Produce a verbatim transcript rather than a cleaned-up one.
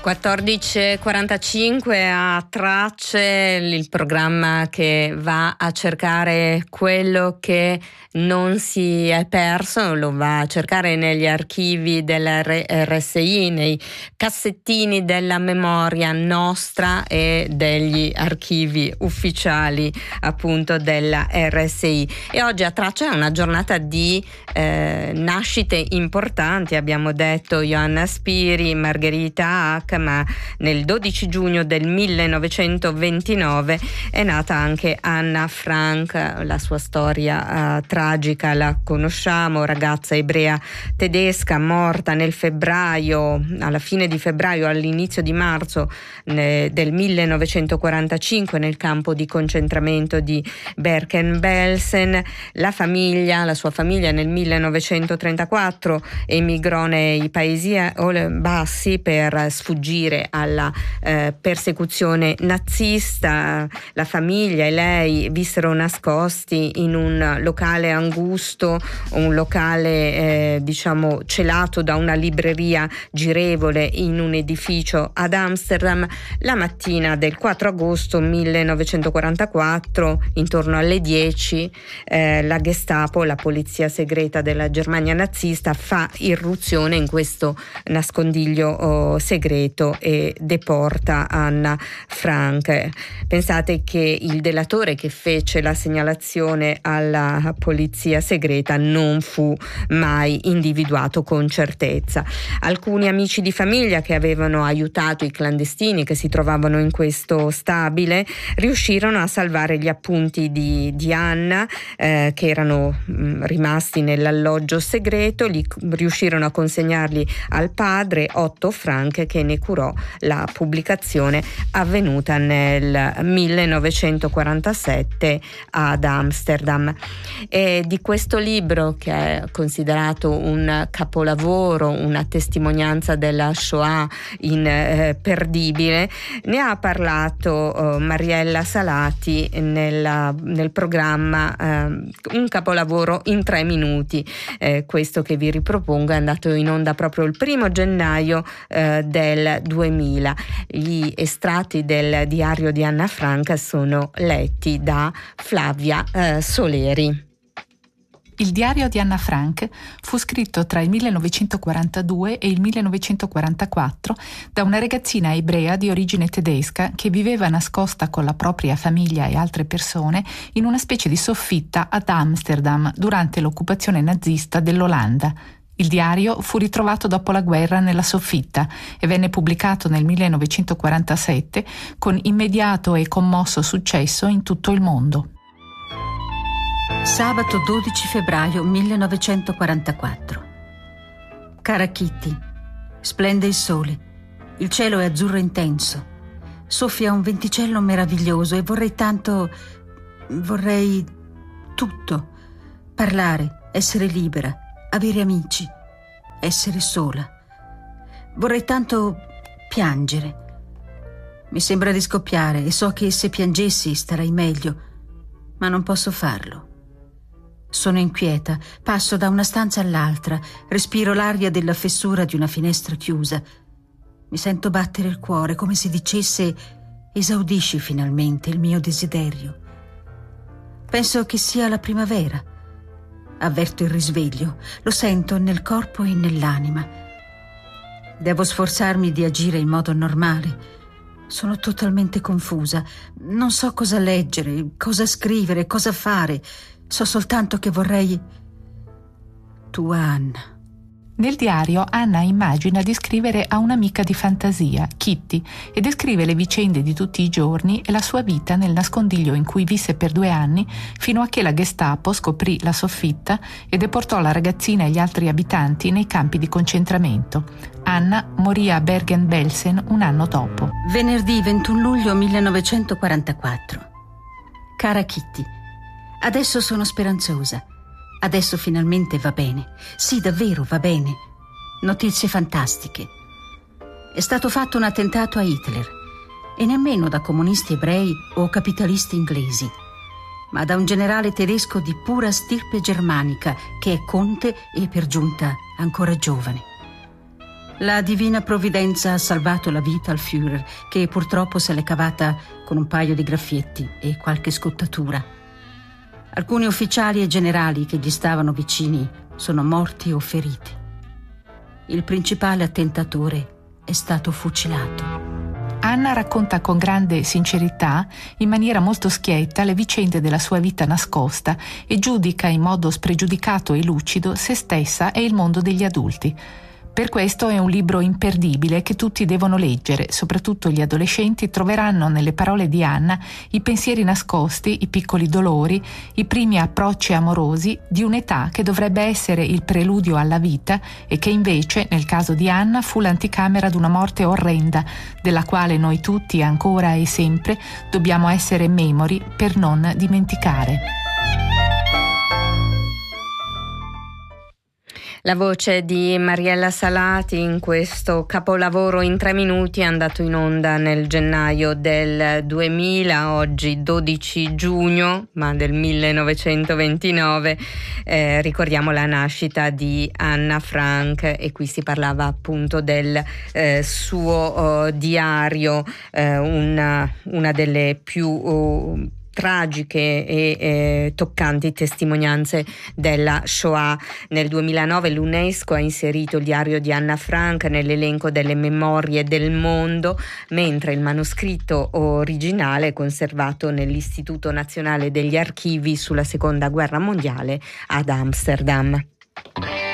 quattordici e quarantacinque a Tracce, il programma che va a cercare quello che non si è perso, lo va a cercare negli archivi dell'R S I, nei cassettini della memoria nostra e degli archivi ufficiali appunto della R S I. E oggi a Tracce è una giornata di eh, nascite importanti, abbiamo detto Johanna Spiri, Margherita Hack, ma nel dodici giugno del millenovecentoventinove è nata anche Anna Frank. La sua storia uh, tragica la conosciamo, ragazza ebrea tedesca morta nel febbraio, alla fine di febbraio, all'inizio di marzo ne, del millenovecentoquarantacinque nel campo di concentramento di Bergen-Belsen. La famiglia, la sua famiglia nel millenovecentotrentaquattro emigrò nei Paesi Bassi per sfuggire alla eh, persecuzione nazista. La famiglia e lei vissero nascosti in un locale angusto, un locale eh, diciamo celato da una libreria girevole in un edificio ad Amsterdam. La mattina del quattro agosto millenovecentoquarantaquattro, intorno alle dieci, eh, la Gestapo, la polizia segreta della Germania nazista, fa irruzione in questo nascondiglio oh, segreto e deporta Anna Frank. Pensate che il delatore che fece la segnalazione alla polizia segreta non fu mai individuato con certezza. Alcuni amici di famiglia che avevano aiutato i clandestini che si trovavano in questo stabile riuscirono a salvare gli appunti di, di Anna eh, che erano mh, rimasti nell'alloggio segreto. Li riuscirono a consegnarli al padre Otto Frank, che ne curò la pubblicazione avvenuta nel millenovecentoquarantasette ad Amsterdam. E di questo libro, che è considerato un capolavoro, una testimonianza della Shoah imperdibile, ne ha parlato uh, Mariella Salati nella, nel programma uh, Un capolavoro in tre minuti. Eh, questo che vi ripropongo è andato in onda proprio il primo gennaio eh, del duemila. Gli estratti del diario di Anna Frank sono letti da Flavia eh, Soleri. Il diario di Anna Frank fu scritto tra il millenovecentoquarantadue e il millenovecentoquarantaquattro da una ragazzina ebrea di origine tedesca che viveva nascosta con la propria famiglia e altre persone in una specie di soffitta ad Amsterdam durante l'occupazione nazista dell'Olanda. Il diario fu ritrovato dopo la guerra nella soffitta e venne pubblicato nel millenovecentoquarantasette con immediato e commosso successo in tutto il mondo. Sabato dodici febbraio millenovecentoquarantaquattro. Cara Kitty, splende il sole, il cielo è azzurro intenso, soffia un venticello meraviglioso e vorrei tanto, vorrei tutto, parlare, essere libera, avere amici, essere sola. Vorrei tanto piangere. Mi sembra di scoppiare e so che se piangessi starei meglio, ma non posso farlo. Sono inquieta, passo da una stanza all'altra, respiro l'aria della fessura di una finestra chiusa. Mi sento battere il cuore, come se dicesse: esaudisci finalmente il mio desiderio. Penso che sia la primavera. Avverto il risveglio, lo sento nel corpo e nell'anima. Devo sforzarmi di agire in modo normale. Sono totalmente confusa. Non so cosa leggere, cosa scrivere, cosa fare. So soltanto che vorrei... Tua Anna. Nel diario Anna immagina di scrivere a un'amica di fantasia, Kitty, e descrive le vicende di tutti i giorni e la sua vita nel nascondiglio in cui visse per due anni fino a che la Gestapo scoprì la soffitta e deportò la ragazzina e gli altri abitanti nei campi di concentramento. Anna morì a Bergen-Belsen un anno dopo. Venerdì ventuno luglio millenovecentoquarantaquattro. Cara Kitty, adesso sono speranzosa. Adesso finalmente va bene. Sì, davvero va bene. Notizie fantastiche. È stato fatto un attentato a Hitler, e nemmeno da comunisti ebrei o capitalisti inglesi, ma da un generale tedesco di pura stirpe germanica che è conte e per giunta ancora giovane. La divina provvidenza ha salvato la vita al Führer, che purtroppo se l'è cavata con un paio di graffietti e qualche scottatura. Alcuni ufficiali e generali che gli stavano vicini sono morti o feriti. Il principale attentatore è stato fucilato. Anna racconta con grande sincerità, in maniera molto schietta, le vicende della sua vita nascosta e giudica in modo spregiudicato e lucido se stessa e il mondo degli adulti. Per questo è un libro imperdibile che tutti devono leggere, soprattutto gli adolescenti troveranno nelle parole di Anna i pensieri nascosti, i piccoli dolori, i primi approcci amorosi di un'età che dovrebbe essere il preludio alla vita e che invece, nel caso di Anna, fu l'anticamera di una morte orrenda, della quale noi tutti ancora e sempre dobbiamo essere memori per non dimenticare. La voce di Mariella Salati in questo capolavoro in tre minuti è andato in onda nel gennaio del duemila, oggi dodici giugno, ma del millenovecentoventinove. Eh, ricordiamo la nascita di Anna Frank e qui si parlava appunto del eh, suo oh, diario, eh, una, una delle più oh, tragiche e eh, toccanti testimonianze della Shoah. Nel duemilanove l'UNESCO ha inserito il diario di Anna Frank nell'elenco delle memorie del mondo, mentre il manoscritto originale è conservato nell'Istituto Nazionale degli Archivi sulla Seconda Guerra Mondiale ad Amsterdam.